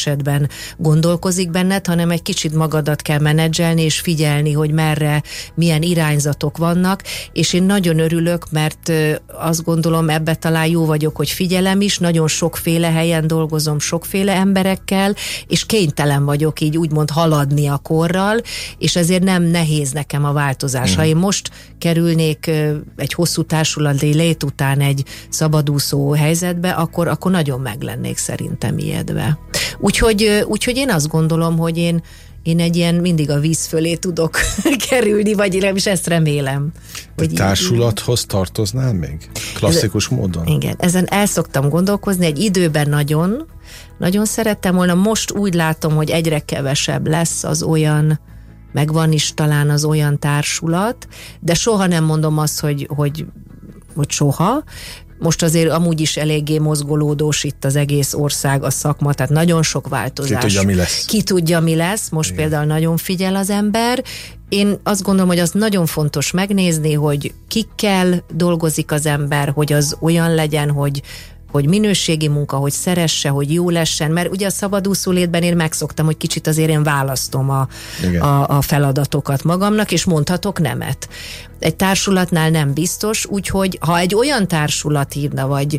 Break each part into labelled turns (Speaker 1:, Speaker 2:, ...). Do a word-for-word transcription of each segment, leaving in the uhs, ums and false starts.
Speaker 1: esetben gondolkozik benned, hanem egy kicsit magadat kell menedzselni, és figyelni, hogy merre, milyen irányzatok vannak, és én nagyon örülök, mert azt gondolom, ebbe talán jó vagyok, hogy figyelem is, nagyon sokféle helyen dolgozom, sokféle emberekkel, és kénytelen vagyok így úgymond haladni a korral, és ezért nem nehéz nekem a változás. Mm. Ha én most kerülnék egy hosszú társulati lét után egy szabadúszó helyzetbe, akkor, akkor nagyon meglennék szerintem ijedve. Úgyhogy, úgyhogy én azt gondolom, hogy én Én egy ilyen mindig a víz fölé tudok kerülni, vagy nem is ezt remélem.
Speaker 2: Te társulathoz így... tartoznál még? Klasszikus Ez, módon?
Speaker 1: Igen, ezen el szoktam gondolkozni, egy időben nagyon, nagyon szerettem volna, most úgy látom, hogy egyre kevesebb lesz az olyan, megvan is talán az olyan társulat, de soha nem mondom azt, hogy, hogy, hogy soha. Most azért amúgy is eléggé mozgolódós itt az egész ország, a szakma, tehát nagyon sok változás.
Speaker 2: Ki tudja, mi lesz.
Speaker 1: Ki tudja, mi lesz. Most Igen. például nagyon figyel az ember. Én azt gondolom, hogy az nagyon fontos megnézni, hogy kikkel dolgozik az ember, hogy az olyan legyen, hogy hogy minőségi munka, hogy szeresse, hogy jó lessen, mert ugye a szabadúszó létben én megszoktam, hogy kicsit azért én választom a, a, a feladatokat magamnak, és mondhatok nemet. Egy társulatnál nem biztos, úgyhogy ha egy olyan társulat írna, vagy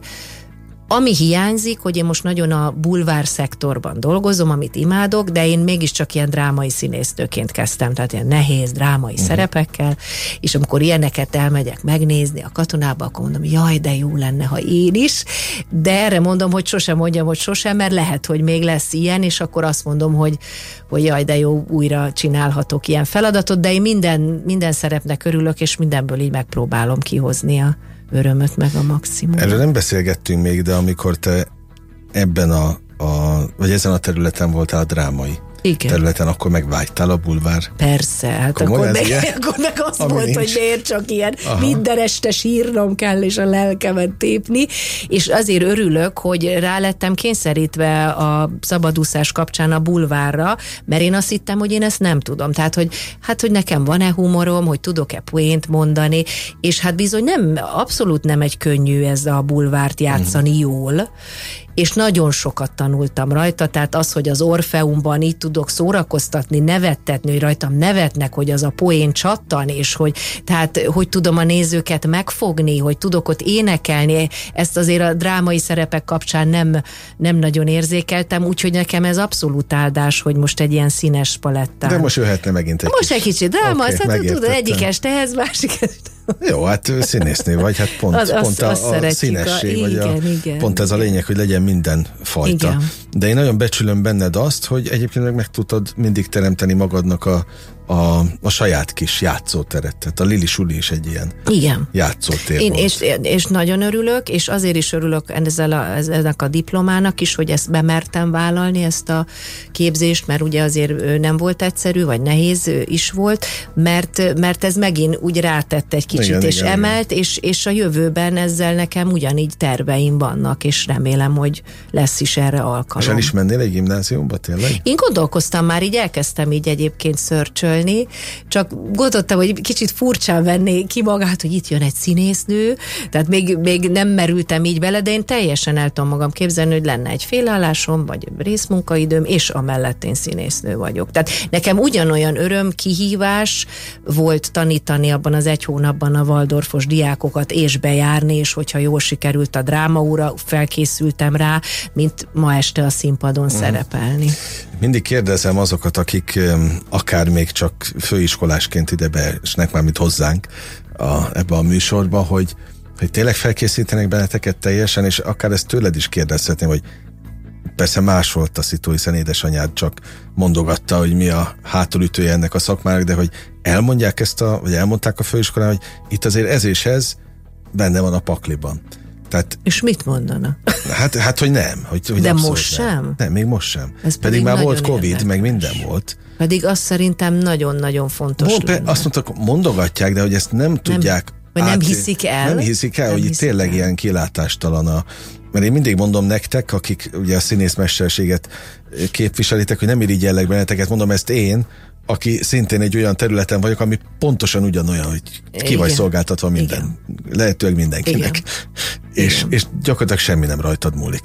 Speaker 1: ami hiányzik, hogy én most nagyon a bulvár szektorban dolgozom, amit imádok, de én mégiscsak ilyen drámai színésznőként kezdtem, tehát ilyen nehéz drámai uh-huh. szerepekkel, és amikor ilyeneket elmegyek megnézni a Katonába, akkor mondom, jaj, de jó lenne, ha én is, de erre mondom, hogy sosem mondjam, hogy sosem, mert lehet, hogy még lesz ilyen, és akkor azt mondom, hogy, hogy jaj, de jó, újra csinálhatok ilyen feladatot, de én minden, minden szerepnek örülök, és mindenből így megpróbálom kihozni a örömöt meg a maximum.
Speaker 2: Erről nem beszélgettünk még, de amikor te ebben a, a vagy ezen a területen voltál a drámai Igen. területen, akkor megvágytál a bulvár.
Speaker 1: Persze, hát akkor meg, akkor meg az Ami volt, nincs. Hogy miért csak ilyen Aha. minden este sírnom kell, és a lelkemet tépni, és azért örülök, hogy rá lettem kényszerítve a szabadúszás kapcsán a bulvárra, mert én azt hittem, hogy én ezt nem tudom. Tehát, hogy hát, hogy nekem van-e humorom, hogy tudok-e poént mondani, és hát bizony nem, abszolút nem egy könnyű ez a bulvárt játszani uh-huh. jól, és nagyon sokat tanultam rajta, tehát az, hogy az Orfeumban így tudok szórakoztatni, nevettetni, hogy rajtam nevetnek, hogy az a poén csattan, és hogy, tehát, hogy tudom a nézőket megfogni, hogy tudok ott énekelni, ezt azért a drámai szerepek kapcsán nem, nem nagyon érzékeltem, úgyhogy nekem ez abszolút áldás, hogy most egy ilyen színes palettán.
Speaker 2: De most jöhetne megint egy
Speaker 1: Most
Speaker 2: kis...
Speaker 1: egy kicsit dráma, okay, aztán tudod, egyik estehez, másik este.
Speaker 2: Jó, hát színésznő vagy, hát pont, az, pont a, a, a színesség, a, vagy
Speaker 1: igen,
Speaker 2: a,
Speaker 1: igen,
Speaker 2: pont ez a lényeg, hogy legyen minden fajta.
Speaker 1: Igen.
Speaker 2: De én nagyon becsülöm benned azt, hogy egyébként meg, meg tudod mindig teremteni magadnak a, a, a saját kis játszóteret. Tehát a Lili Suli is egy ilyen
Speaker 1: Igen.
Speaker 2: játszótér
Speaker 1: én,
Speaker 2: volt.
Speaker 1: És, és nagyon örülök, és azért is örülök ezzel a, ennek a diplomának is, hogy ezt bemertem vállalni, ezt a képzést, mert ugye azért nem volt egyszerű, vagy nehéz is volt, mert, mert ez megint úgy rátett egy kicsit, igen, és igen, emelt, igen. És, és a jövőben ezzel nekem ugyanígy terveim vannak, és remélem, hogy lesz is erre alkalom.
Speaker 2: És el is mennél egy gimnáziumba tényleg?
Speaker 1: Én gondolkoztam már, így elkezdtem így egyébként szörcsölni, csak gondoltam, hogy kicsit furcsán venné ki magát, hogy itt jön egy színésznő, tehát még, még nem merültem így bele, de én teljesen el tudom magam képzelni, hogy lenne egy félállásom, vagy részmunkaidőm, és amellett én színésznő vagyok. Tehát nekem ugyanolyan öröm, kihívás volt tanítani abban az egy hónapban a Waldorfos diákokat, és bejárni, és hogyha jól sikerült a drámaóra, felkészültem rá, mint ma este a színpadon mm. szerepelni.
Speaker 2: Mindig kérdezem azokat, akik akár még csak főiskolásként ide beesnek már, mint hozzánk a, ebbe a műsorba, hogy, hogy tényleg felkészítenek benneteket teljesen, és akár ezt tőled is kérdezhetném, hogy persze más volt a szitu, hiszen édesanyád csak mondogatta, hogy mi a hátulütője ennek a szakmának, de hogy elmondják ezt a, vagy elmondták a főiskolán, hogy itt azért ez és ez benne van a pakliban. Tehát,
Speaker 1: és mit mondana?
Speaker 2: Hát, hát hogy nem. Hogy, hogy
Speaker 1: de most
Speaker 2: nem.
Speaker 1: sem?
Speaker 2: Nem, még most sem.
Speaker 1: Ez pedig,
Speaker 2: pedig már volt Covid,
Speaker 1: érdekes.
Speaker 2: Meg minden volt.
Speaker 1: Pedig azt szerintem nagyon-nagyon fontos
Speaker 2: Mond,
Speaker 1: lenne.
Speaker 2: Azt mondtak, mondogatják, de hogy ezt nem tudják.
Speaker 1: Vagy
Speaker 2: át,
Speaker 1: nem hiszik el.
Speaker 2: Nem hiszik el, nem hogy itt tényleg el. Ilyen kilátástalan a... Mert én mindig mondom nektek, akik ugye a színészmesterséget képviselitek, hogy nem irigyellek benneteket, mondom ezt én, aki szintén egy olyan területen vagyok, ami pontosan ugyanolyan, hogy ki Igen. vagy szolgáltatva minden. Igen. Lehetőleg mindenkinek. És, és gyakorlatilag semmi nem rajtad múlik.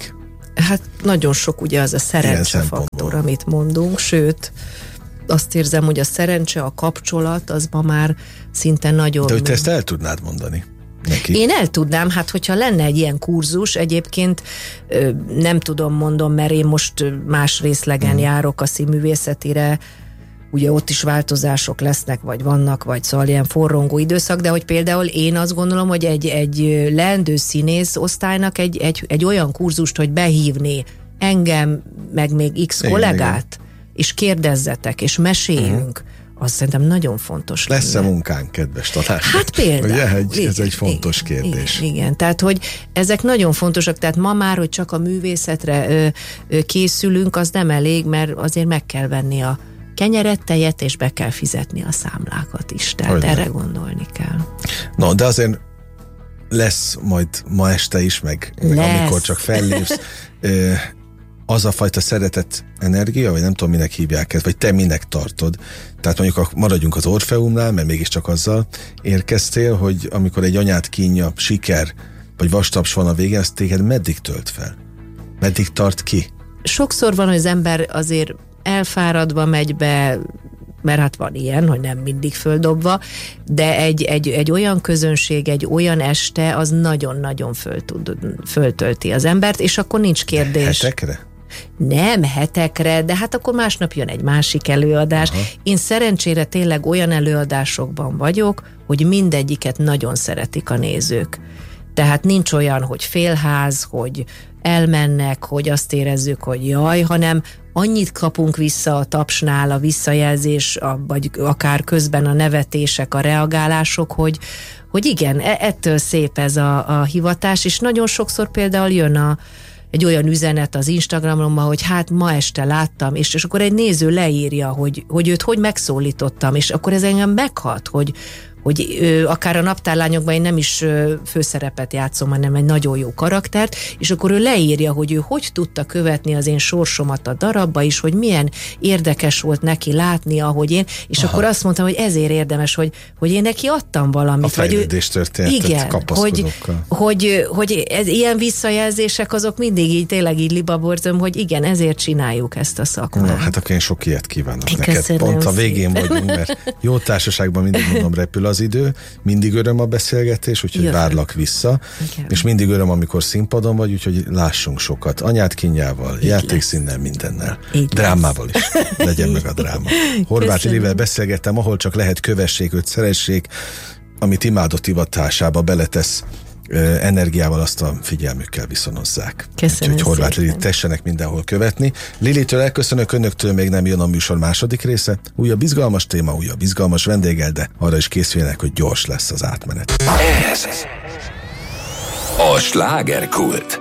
Speaker 1: Hát nagyon sok ugye az a szerencsefaktor, amit mondunk, sőt, azt érzem, hogy a szerencse, a kapcsolat, az ma már szinte nagyon...
Speaker 2: De hogy te ezt el tudnád mondani neki?
Speaker 1: Én el tudnám, hát hogyha lenne egy ilyen kurzus, egyébként nem tudom, mondom, mert én most más részlegen hmm. járok a színművészetire, ugye ott is változások lesznek, vagy vannak, vagy szóval ilyen forrongó időszak, de hogy például én azt gondolom, hogy egy, egy leendő színész osztálynak egy, egy, egy olyan kurzust, hogy behívni engem, meg még x igen, kollégát, igen. és kérdezzetek, és meséljünk, uh-huh. az szerintem nagyon fontos.
Speaker 2: Lesz-e lenne. Munkánk, kedves tanár?
Speaker 1: Hát például.
Speaker 2: Ugye, egy, ez igen, egy fontos
Speaker 1: igen,
Speaker 2: kérdés.
Speaker 1: Igen, igen, tehát hogy ezek nagyon fontosak, tehát ma már, hogy csak a művészetre ö, ö, készülünk, az nem elég, mert azért meg kell venni a kenyeret, tejet, és be kell fizetni a számlákat is. Tehát hogy erre nem. gondolni kell.
Speaker 2: No, de azért lesz majd ma este is, meg, meg amikor csak fellépsz, az a fajta szeretet energia, vagy nem tudom, minek hívják ezt, vagy te minek tartod. Tehát mondjuk maradjunk az Orfeumnál, mert mégiscsak azzal érkeztél, hogy amikor egy anyát kínja siker, vagy vastaps van a végén, azt téged meddig tölt fel? Meddig tart ki?
Speaker 1: Sokszor van, hogy az ember azért elfáradva megy be, mert hát van ilyen, hogy nem mindig földobva, de egy, egy, egy olyan közönség, egy olyan este, az nagyon-nagyon föl tud, föltölti az embert, és akkor nincs kérdés.
Speaker 2: Hetekre?
Speaker 1: Nem hetekre, de hát akkor másnap jön egy másik előadás. Aha. Én szerencsére tényleg olyan előadásokban vagyok, hogy mindegyiket nagyon szeretik a nézők. Tehát nincs olyan, hogy félház, hogy elmennek, hogy azt érezzük, hogy jaj, hanem annyit kapunk vissza a tapsnál, a visszajelzés, a, vagy akár közben a nevetések, a reagálások, hogy, hogy igen, ettől szép ez a, a hivatás, és nagyon sokszor például jön a, egy olyan üzenet az Instagramon, hogy hát ma este láttam, és, és akkor egy néző leírja, hogy, hogy őt hogy megszólítottam, és akkor ez engem meghat, hogy hogy ö, akár a naptárlányokban én nem is ö, főszerepet játszom, hanem egy nagyon jó karaktert, és akkor ő leírja, hogy ő hogy tudta követni az én sorsomat a darabba is, hogy milyen érdekes volt neki látni, ahogy én, és Aha. akkor azt mondtam, hogy ezért érdemes, hogy, hogy én neki adtam valamit.
Speaker 2: A fejlődés történetet kapaszkodókkal.
Speaker 1: Hogy, hogy, hogy ez, ilyen visszajelzések azok mindig így, tényleg így libaborzom, hogy igen, ezért csináljuk ezt a szakmát.
Speaker 2: Na, hát akkor én sok ilyet kívánok
Speaker 1: Köszönöm
Speaker 2: neked. Pont a végén
Speaker 1: szépen.
Speaker 2: vagyunk, mert jó társaságban mindig mondom, repül az idő, mindig öröm a beszélgetés, úgyhogy Jövő. várlak vissza, Igen. és mindig öröm, amikor színpadon vagy, úgyhogy lássunk sokat. Anyát kínjával, játékszínnel, mindennel. Így Drámával lesz. is. Legyen meg a dráma. Horváth Lilivel beszélgettem, ahol csak lehet, kövessék őt, szeressék, amit imádott hivatásába beletesz energiával, azt a figyelmükkel viszonozzák.
Speaker 1: Köszönöm
Speaker 2: Úgyhogy Horváth Lilit tessenek mindenhol követni. Lilitől elköszönök, önöktől még nem jön a műsor második része. Újabb izgalmas téma, újabb izgalmas vendéggel, de arra is készüljenek, hogy gyors lesz az átmenet.
Speaker 3: Ez a Slágerkult.